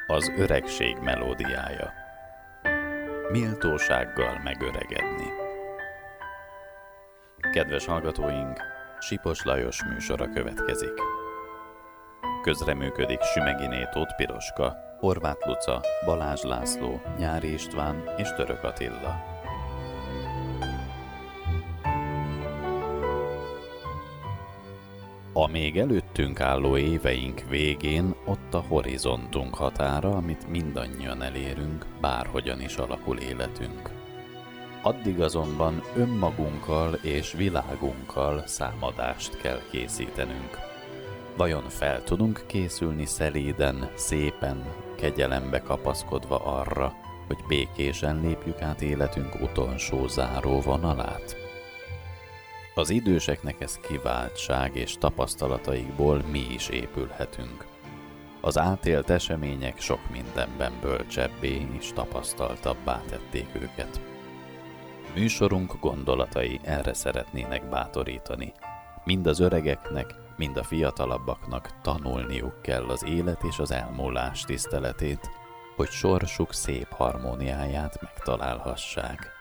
Az öregség melódiája. Méltósággal megöregedni. Kedves hallgatóink, Sipos Lajos műsora következik. Közreműködik Sümeginé Tóth Piroska, Horváth Luca, Balázs László, Nyári István és Török Attila. A még előttünk álló éveink végén ott a horizontunk határa, amit mindannyian elérünk, bárhogyan is alakul életünk. Addig azonban önmagunkkal és világunkkal számadást kell készítenünk. Vajon fel tudunk készülni szelíden, szépen, kegyelembe kapaszkodva arra, hogy békésen lépjük át életünk utolsó záróvonalát? Az időseknek ez kiváltság, és tapasztalataikból mi is épülhetünk. Az átélt események sok mindenben bölcsebbé és tapasztaltabbá tették őket. Műsorunk gondolatai erre szeretnének bátorítani. Mind az öregeknek, mind a fiatalabbaknak tanulniuk kell az élet és az elmúlás tiszteletét, hogy sorsuk szép harmóniáját megtalálhassák.